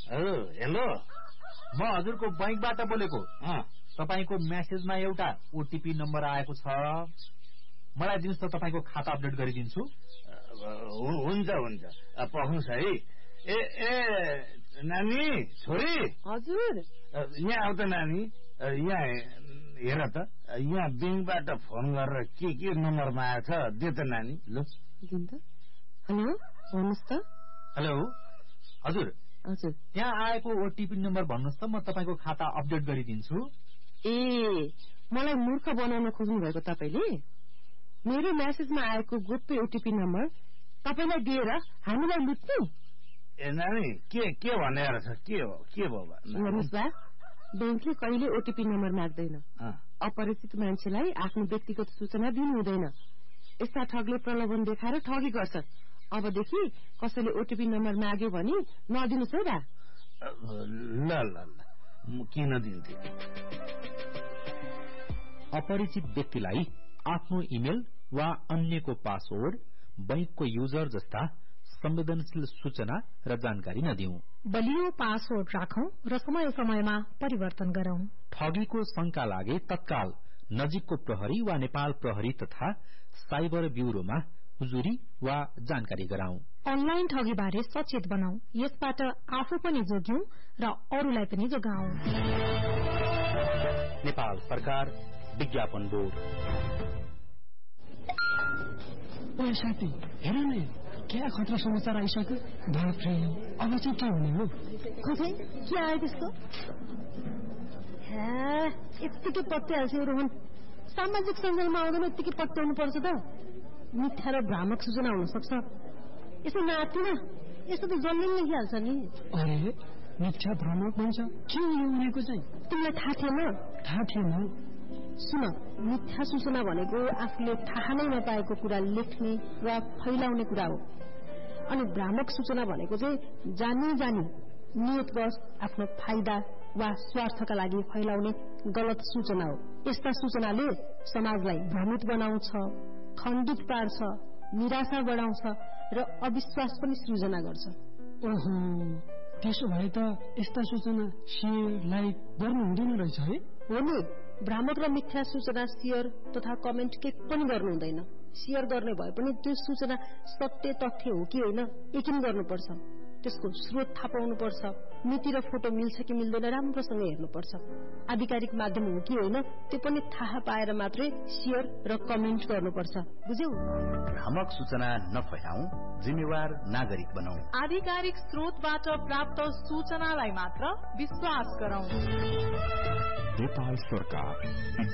Hello, म हजुरको बैंकबाट बोलेको। तपाईको मेसेजमा एउटा ओटीपी नम्बर आएको छ, मलाई दिनुस् त तपाईको खाता अपडेट गरिदिन्छु। हुन्छ पहुन्छ है। ए नानी, छोरी। हजुर। यहाँ आउ त नानी, यहाँ हेर त, यहाँ बैंकबाट फोन गरेर के नम्बरमा आएछ, दे त नानी। ल दिन त। हेलो, भन्नुहोस् त। हेलो, हजुर यहाँ आएको ओटीपी नम्बर भन्नुहोस् त, म तपाईको खाता अपडेट गरिदिन्छु। ए, मलाई मूर्ख बनाउन खोज्नु भएको तपाईले? मेरो मेसेजमा आएको गोप्य ओटीपी नम्बर तपाईलाई दिएर हामीलाई लुट्नु? ए नानी, के भनेर छ? के भयो? हेर्नुहोस् बा, बैंकले कहिले ओटीपी नम्बर माग्दैन। अपरिचित मान्छेलाई आफ्नो व्यक्तिगत सूचना दिनु हुँदैन। यस्ता ठगले प्रलोभन देखाएर ठगी गर्छ। अबदेखि कसैले ओटीपी नम्बर माग्यो भने नदिनुस् है बा। ल किन दिन्थे? अपरिचित व्यक्तिलाई आफ्नो इमेल वा अन्यको पासवर्ड, बैंकको युजर जस्ता संवेदनशील सूचना र जानकारी नदिऊ। बलियो पासवर्ड राखौं र समय समयमा परिवर्तन गरौं। ठगीको शंका लागे तत्काल नजिकको प्रहरी वा नेपाल प्रहरी तथा साइबर ब्यूरोमा हुजुरी वा जानकारी गराऊ। अनलाइन ठगी बारे सचेत बनाऊ। यसबाट आफू पनि जोग्यौं र अरूलाई पनि जोगाऊ। नेपाल सरकार, विज्ञापन बोर्ड। ओए साथी, हेर न, क्या खतरा समाचार आइसक्यो। बाफ्रे, अब चाहिँ के हुने हो? खोइ के आयो त्यस्तो? यत्तिकै पत्याइहाल्छ रोहन। सामाजिक सञ्जालमा आउँदैन यत्तिकै पत्याउनु पर्छ त। मिथ्या र भ्रामक सूचना हुन सक्छ। यसो नातिन, यस्तो त जन्मै लेखिहाल्छ नि। अरे, मिथ्या भ्रामक भन्छ, के उनीहरूको चाहिँ? तिमीलाई थाहा थिएन? थाहा थिएन। सुन, मिथ्या सूचना भनेको आफूले थाहा नै नपाएको कुरा लेख्ने वा फैलाउने कुरा हो। अनि भ्रामक सूचना भनेको चाहिँ जानी नियतवश आफ्नो फाइदा वा स्वार्थका लागि फैलाउने गलत सूचना हो। यस्ता सूचनाले समाजलाई भ्रमित बनाउँछ, खण्डित पार्छ, निराशा बढाउँछ र अविश्वास पनि सृजना गर्छ। ओहो, त्यसो भए त यस्ता सूचना शेयर लाइक गर्नु हुँदैन रहेछ है? हो नि, भ्रामक र मिथ्या सूचना शेयर तथा कमेन्ट के पनि गर्नु हुँदैन। शेयर गर्ने भए पनि त्यो सूचना सत्य तथ्य हो कि होइन यकिन गर्नुपर्छ। त्यसको स्रोत थाहा पाउनुपर्छ। मिति र फोटो मिल्छ कि मिल्दैन राम्रोसँग हेर्नुपर्छ। आधिकारिक माध्यम हो कि होइन त्यो पनि थाहा पाएर मात्रै शेयर र कमेन्ट गर्नुपर्छ। बुझ्यौ? भ्रामक सूचना नफैलाऊ, जिम्मेवार नागरिक बनाऊ। आधिकारिक स्रोतबाट प्राप्त सूचनालाई मात्र विश्वास गरौं। नेपाल सरकार।